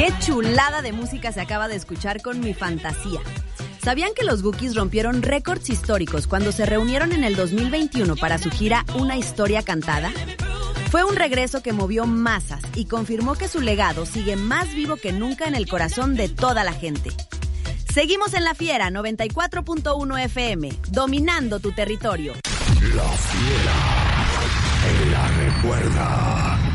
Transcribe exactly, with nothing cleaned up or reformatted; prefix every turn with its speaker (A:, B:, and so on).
A: Qué chulada de música se acaba de escuchar con Mi Fantasía. ¿Sabían que los Bukis rompieron récords históricos cuando se reunieron en el dos mil veintiuno para su gira Una Historia Cantada? Fue un regreso que movió masas y confirmó que su legado sigue más vivo que nunca en el corazón de toda la gente. Seguimos en La Fiera noventa y cuatro punto uno F M, dominando tu territorio.
B: La Fiera te la recuerda.